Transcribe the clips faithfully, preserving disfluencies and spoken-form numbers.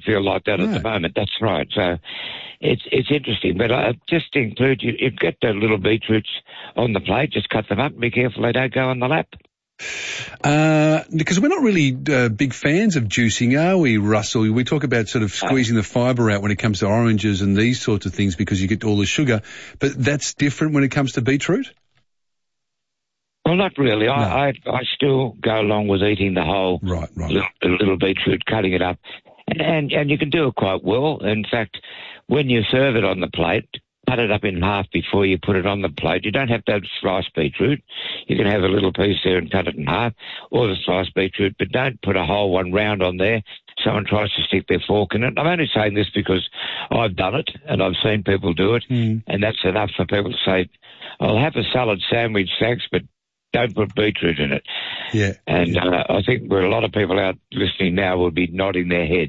feel like that No. at the moment. That's right. So it's it's interesting. But uh, just to include, you, you get the little beetroots on the plate, just cut them up and be careful they don't go on the lap. Uh, because we're not really uh, big fans of juicing, are we, Russell? We talk about sort of squeezing the fibre out when it comes to oranges and these sorts of things because you get all the sugar. But that's different when it comes to beetroot? Well, not really. I, No. I I still go along with eating the whole Right, right. little, the little beetroot, cutting it up. And, and, and you can do it quite well. In fact, when you serve it on the plate, cut it up in half before you put it on the plate. You don't have to have sliced beetroot. You can have a little piece there and cut it in half, or the sliced beetroot, but don't put a whole one round on there. Someone tries to stick their fork in it. I'm only saying this because I've done it and I've seen people do it, Mm. and that's enough for people to say, I'll have a salad sandwich, thanks, but don't put beetroot in it. Yeah. And yeah. uh, I think where a lot of people out listening now will be nodding their heads.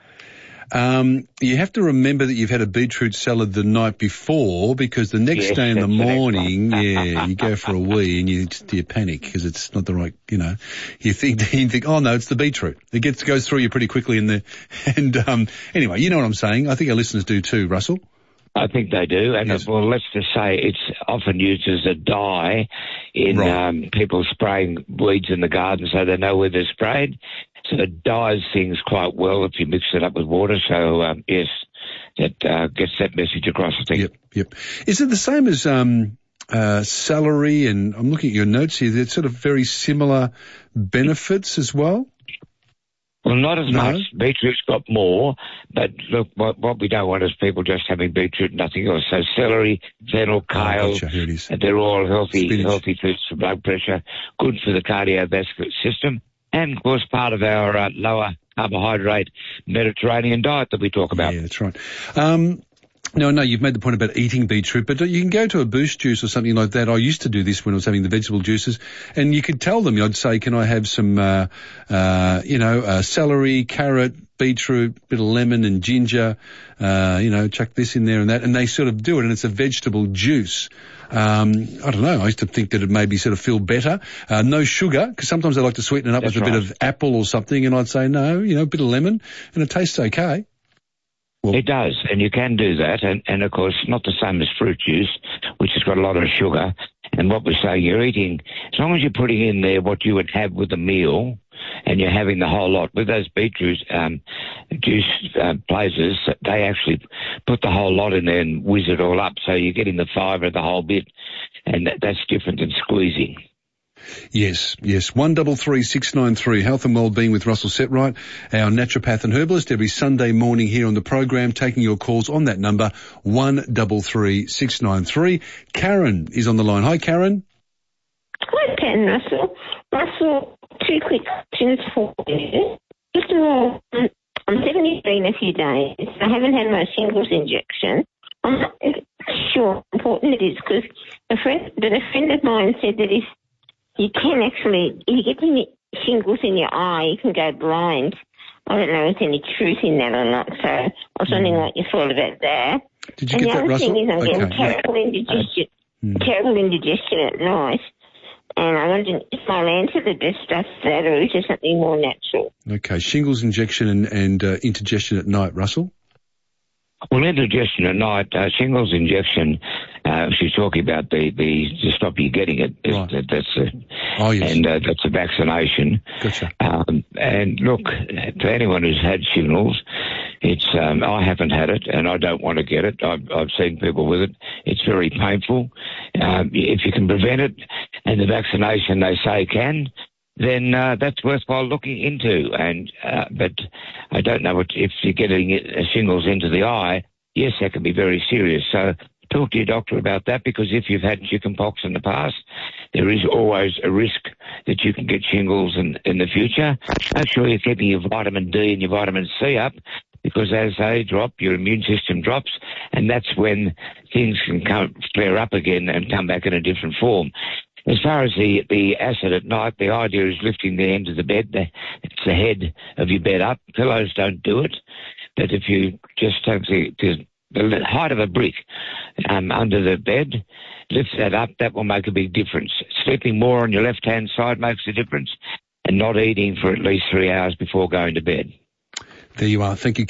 Um, you have to remember that you've had a beetroot salad the night before because the next Yes, day in the that's the next morning, one. yeah, you go for a wee and you, you panic because it's not the right, you know, you think, you think, oh no, it's the beetroot. It gets, goes through you pretty quickly in the, and, um, anyway, you know what I'm saying. I think our listeners do too, Russell. I think they do, and Yes. uh, well, let's just say it's often used as a dye in Right. um, people spraying weeds in the garden so they know where they're sprayed. So it dyes things quite well if you mix it up with water. So, um, yes, that uh, gets that message across, I think. Yep, yep. Is it the same as um, uh, celery? And I'm looking at your notes here. They're sort of very similar benefits as well. Well, not as No. much. Beetroot's got more, but look, what, what we don't want is people just having beetroot and nothing else. So celery, fennel, kale, gotcha. Here it is. and they're all healthy, Spinach. healthy foods for blood pressure, good for the cardiovascular system, and of course part of our uh, lower carbohydrate Mediterranean diet that we talk about. Yeah, that's right. Um, no, no, you've made the point about eating beetroot, but you can go to a Boost juice or something like that. I used to do this when I was having the vegetable juices, and you could tell them, I'd say, can I have some, uh, uh, you know, uh, celery, carrot, beetroot, bit of lemon and ginger, uh, you know, chuck this in there and that, and they sort of do it, and it's a vegetable juice. Um, I don't know, I used to think that it'd maybe sort of feel better. Uh, no sugar, because sometimes they like to sweeten it up That's with a right. bit of apple or something, and I'd say, no, you know, a bit of lemon, and it tastes okay. Well, It does, and you can do that, and, and of course not the same as fruit juice, which has got a lot of sugar. And what we say, you're eating, as long as you're putting in there what you would have with a meal, and you're having the whole lot. With those beetroot um, juice uh, places, they actually put the whole lot in there and whiz it all up, so you're getting the fibre of the whole bit, and that, that's different than squeezing. Yes, yes. One double three six nine three. Health and Wellbeing with Russell Setright, our naturopath and herbalist, every Sunday morning here on the program, taking your calls on that number one double three six nine three. Karen is on the line. Hi, Karen. Hi, Ken, Russell. Russell, two quick questions for you. First of all, um, I'm seventy-three in a few days. I haven't had my shingles injection. I'm not sure how important it is because a friend, but a friend of mine said that if you can actually, if you get any shingles in your eye, you can go blind. I don't know if there's any truth in that or not, so I was wondering what you thought about that. Did you and get the that, other Russell? thing is I'm getting Okay, yeah. terrible indigestion, Mm. terrible indigestion at night. And I wondered if my answer the best stuff for that or is there something more natural? Okay, shingles injection and, and uh, indigestion at night, Russell? Well, indigestion at night, uh, shingles injection, uh, she's talking about the, the to stop you getting it. Right. That, that's a, Oh, yes. and uh, that's a vaccination. Gotcha. Um, and look, to anyone who's had shingles, it's um, I haven't had it, and I don't want to get it. I've, I've seen people with it. It's very painful. Um, if you can prevent it, and the vaccination they say can, then uh, that's worthwhile looking into. And uh, but I don't know what, if you're getting it, uh, shingles into the eye. Yes, that can be very serious. So talk to your doctor about that, because if you've had chickenpox in the past, there is always a risk that you can get shingles in, in the future. Make sure you're keeping your vitamin D and your vitamin C up, because as they drop, your immune system drops, and that's when things can come, flare up again and come back in a different form. As far as the, the acid at night, the idea is lifting the end of the bed. The, it's the head of your bed up. Pillows don't do it. But if you just take the, the, the height of a brick um, under the bed, lift that up, that will make a big difference. Sleeping more on your left-hand side makes a difference, and not eating for at least three hours before going to bed. There you are. Thank you.